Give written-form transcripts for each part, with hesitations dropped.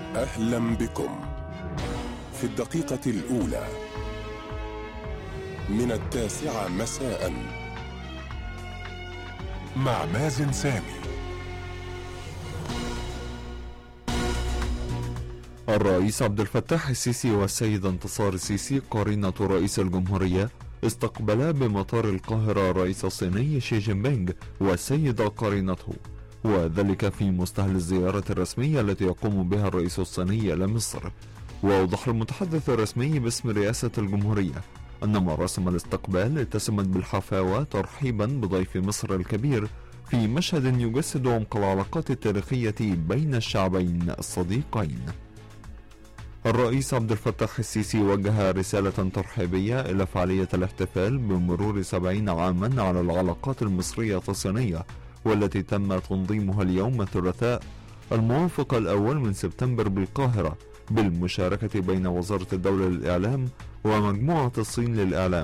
أهلا بكم في الدقيقة الأولى من 9 مساء مع مازن سامي. الرئيس عبد الفتاح السيسي والسيد انتصار السيسي قرينة رئيس الجمهورية استقبلا بمطار القاهرة الرئيس الصيني شي جين بينغ والسيدة قرينته، وذلك في مستهل الزيارة الرسمية التي يقوم بها الرئيس الصيني إلى مصر. وأوضح المتحدث الرسمي باسم رئاسة الجمهورية أن مراسم الاستقبال اتسمت بالحفاوة ترحيبا بضيف مصر الكبير في مشهد يجسد عمق العلاقات التاريخية بين الشعبين الصديقين. الرئيس عبد الفتاح السيسي وجه رسالة ترحيبية إلى فعالية الاحتفال بمرور 70 عاما على العلاقات المصرية الصينية، والتي تم تنظيمها اليوم الثلاثاء الموافق الأول من سبتمبر بالقاهرة بالمشاركة بين وزارة الدولة للإعلام ومجموعة الصين للإعلام.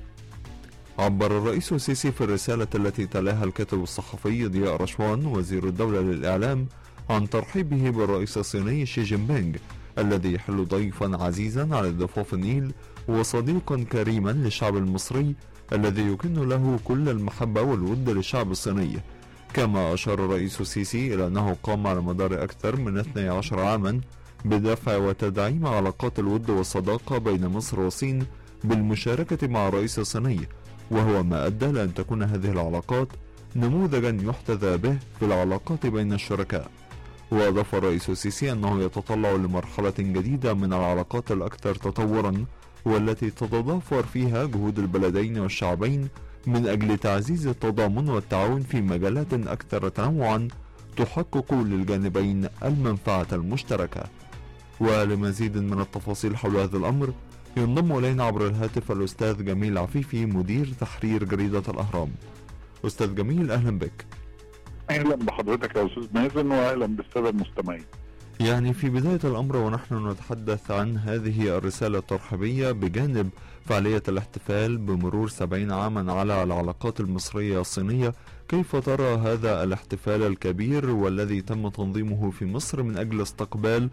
عبر الرئيس السيسي في الرسالة التي تلاها الكاتب الصحفي ضياء رشوان وزير الدولة للإعلام عن ترحيبه بالرئيس الصيني شي جين بينغ الذي يحل ضيفا عزيزا على ضفاف النيل وصديقا كريما للشعب المصري الذي يكن له كل المحبة والود للشعب الصيني. كما أشار الرئيس السيسي إلى أنه قام على مدار أكثر من 12 عاما بدفع وتدعيم علاقات الود والصداقة بين مصر والصين بالمشاركة مع الرئيس الصيني، وهو ما أدى لأن تكون هذه العلاقات نموذجا يحتذى به في العلاقات بين الشركاء. وأضاف الرئيس السيسي أنه يتطلع لمرحلة جديدة من العلاقات الأكثر تطورا، والتي تتضافر فيها جهود البلدين والشعبين من أجل تعزيز التضامن والتعاون في مجالات أكثر تنوعا تحقق للجانبين المنفعة المشتركة. ولمزيد من التفاصيل حول هذا الأمر ينضم إلينا عبر الهاتف الأستاذ جميل عفيفي مدير تحرير جريدة الأهرام. أستاذ جميل، أهلا بك. اهلا بحضرتك يا استاذ مازن، واهلا بالساده المستمعين. يعني في بداية الأمر ونحن نتحدث عن هذه الرسالة الترحيبية بجانب فعالية الاحتفال بمرور 70 عاما على العلاقات المصرية الصينية، كيف ترى هذا الاحتفال الكبير والذي تم تنظيمه في مصر من أجل استقبال